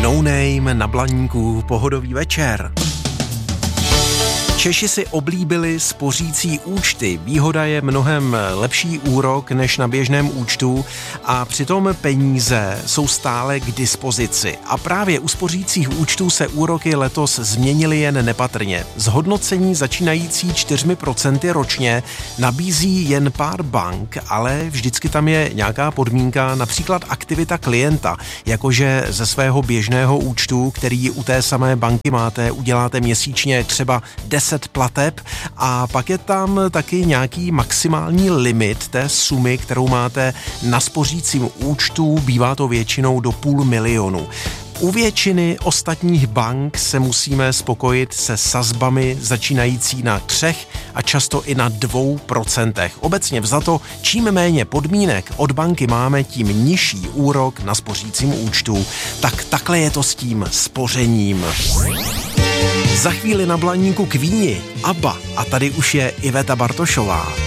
No Name na Blaníku, pohodový večer. Češi si oblíbili spořící účty. Výhoda je mnohem lepší úrok než na běžném účtu a přitom peníze jsou stále k dispozici. A právě u spořících účtů se úroky letos změnily jen nepatrně. Zhodnocení začínající 4% ročně nabízí jen pár bank, ale vždycky tam je nějaká podmínka, například aktivita klienta, jakože ze svého běžného účtu, který u té samé banky máte, uděláte měsíčně třeba 10 plateb a pak je tam taky nějaký maximální limit té sumy, kterou máte na spořícím účtu, bývá to většinou do 500 000. U většiny ostatních bank se musíme spokojit se sazbami začínající na 3 a často i na 2%. Obecně vzato, čím méně podmínek od banky máme, tím nižší úrok na spořícím účtu. Tak takhle je to s tím spořením. Za chvíli na Blaníku k víni, ABBA a tady už je Iveta Bartošová.